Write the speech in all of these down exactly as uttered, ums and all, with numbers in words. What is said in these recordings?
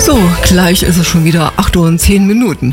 So, gleich ist es schon wieder acht Uhr und zehn Minuten.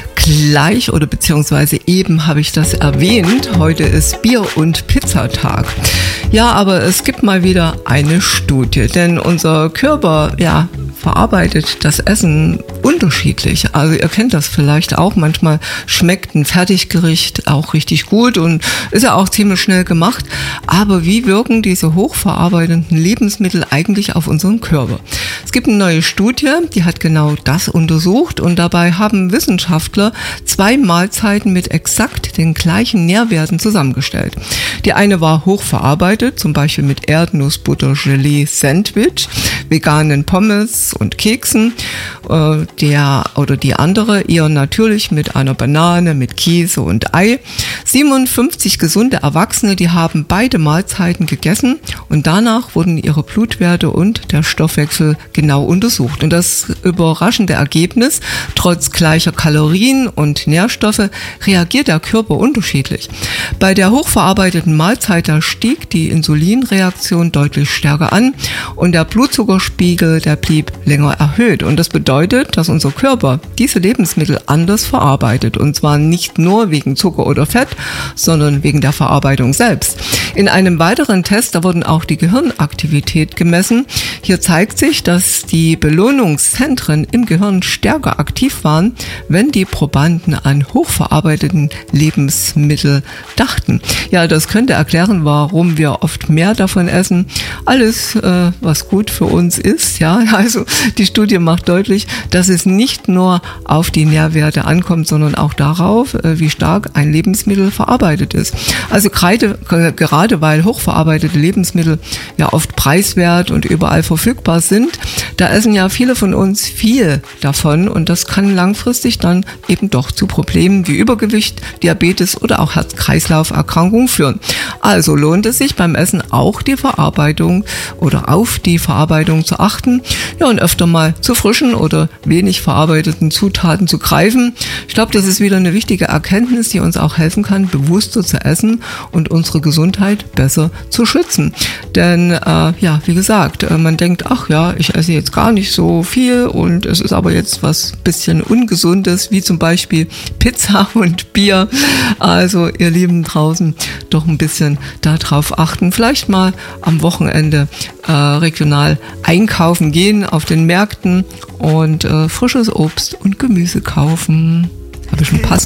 Gleich oder beziehungsweise eben habe ich das erwähnt, heute ist Bier- und Pizzatag. Ja, aber es gibt mal wieder eine Studie, denn unser Körper, ja, verarbeitet das Essen unterschiedlich. Also ihr kennt das vielleicht auch, manchmal schmeckt ein Fertiggericht auch richtig gut und ist ja auch ziemlich schnell gemacht. Aber wie wirken diese hochverarbeitenden Lebensmittel eigentlich auf unseren Körper? Es gibt eine neue Studie, die hat genau das untersucht und dabei haben Wissenschaftler zwei Mahlzeiten mit exakt den gleichen Nährwerten zusammengestellt. Die eine war hochverarbeitet, zum Beispiel mit Erdnussbutter, Gelee, Sandwich, veganen Pommes und Keksen. Äh, der oder die andere eher natürlich mit einer Banane, mit Käse und Ei. siebenundfünfzig gesunde Erwachsene, die haben beide Mahlzeiten gegessen und danach wurden ihre Blutwerte und der Stoffwechsel genau untersucht. Und das überraschende Ergebnis, trotz gleicher Kalorien und Nährstoffe, reagiert der Körper unterschiedlich. Bei der hochverarbeiteten Mahlzeit, da stieg die Insulinreaktion deutlich stärker an und der Blutzuckerspiegel, der blieb länger erhöht. Und das bedeutet, dass unser Körper diese Lebensmittel anders verarbeitet. Und zwar nicht nur wegen Zucker oder Fett, sondern wegen der Verarbeitung selbst. In einem weiteren Test, da wurden auch die Gehirnaktivität gemessen. Hier zeigt sich, dass die Belohnungszentren im Gehirn stärker aktiv waren, wenn die Probanden an hochverarbeiteten Lebensmittel dachten. Ja, das könnte erklären, warum wir oft mehr davon essen. Alles, äh, was gut für uns ist, ja. Also die Studie macht deutlich, dass es nicht nur auf die Nährwerte ankommt, sondern auch darauf, äh, wie stark ein Lebensmittel verarbeitet ist. Also gerade, gerade weil hochverarbeitete Lebensmittel ja oft preiswert und überall verfügbar sind, da essen ja viele von uns viel davon und das kann langfristig dann eben doch zu Problemen wie Übergewicht, Diabetes oder auch Herz-Kreislauf-Erkrankungen führen. Also lohnt es sich beim Essen auch die Verarbeitung oder auf die Verarbeitung zu achten, ja, und öfter mal zu frischen oder wenig verarbeiteten Zutaten zu greifen. Ich glaube, das ist wieder eine wichtige Erkenntnis, die uns auch helfen kann, bewusster zu essen und unsere Gesundheit besser zu schützen. Denn äh, ja, wie gesagt, äh, man denkt, ach ja, ich esse jetzt gar nicht so viel und es ist aber jetzt was bisschen Ungesundes, wie zum Beispiel Pizza und Bier. Also ihr Lieben draußen, doch ein bisschen darauf achten. Vielleicht mal am Wochenende äh, regional einkaufen gehen auf den Märkten und äh, frisches Obst und Gemüse kaufen. Habe ich schon passend.